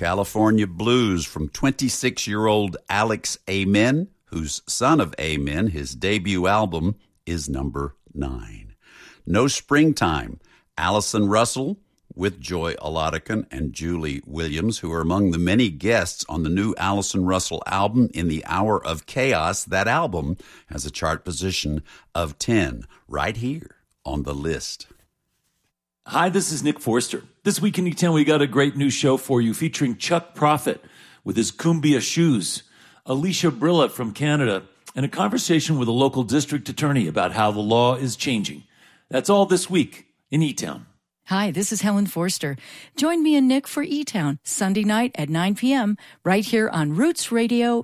California Blues from 26-year-old Alex Amen, who's son of Amen. His debut album is number 9. No Springtime, Allison Russell with Joy Oladican and Julie Williams, who are among the many guests on the new Allison Russell album, In the Hour of Chaos. That album has a chart position of 10 right here on the list. Hi, this is Nick Forster. This week in E-Town, we got a great new show for you featuring Chuck Prophet with his Cumbia shoes, Alicia Brilla from Canada, and a conversation with a local district attorney about how the law is changing. That's all this week in E-Town. Hi, this is Helen Forster. Join me and Nick for E-Town, Sunday night at 9 p.m., right here on Roots Radio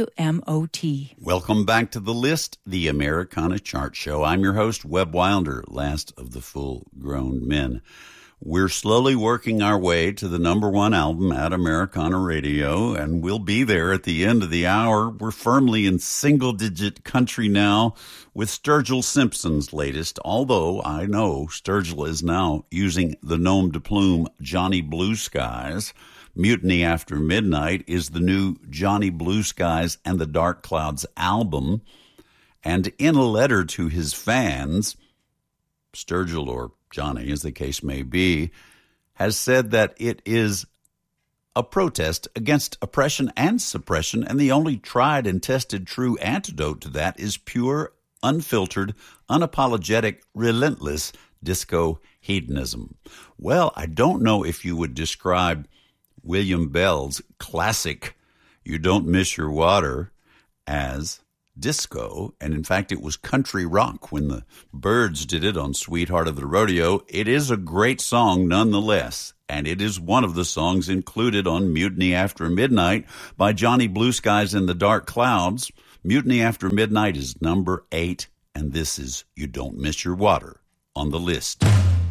WMOT. Welcome back to The List, the Americana Chart Show. I'm your host, Webb Wilder, last of the full-grown men. We're slowly working our way to the number 1 album at Americana Radio, and we'll be there at the end of the hour. We're firmly in single-digit country now with Sturgill Simpson's latest, although I know Sturgill is now using the nom de plume Johnny Blue Skies. Mutiny After Midnight is the new Johnny Blue Skies and the Dark Clouds album. And in a letter to his fans, Sturgill, or Johnny, as the case may be, has said that it is a protest against oppression and suppression, and the only tried and tested true antidote to that is pure, unfiltered, unapologetic, relentless disco hedonism. Well, I don't know if you would describe William Bell's classic You Don't Miss Your Water as disco, and in fact it was country rock when the Byrds did it on Sweetheart of the Rodeo. It is a great song nonetheless, and it is one of the songs included on Mutiny After Midnight by Johnny Blue Skies and the Dark Clouds. Mutiny After Midnight is number 8, and this is You Don't Miss Your Water on the list.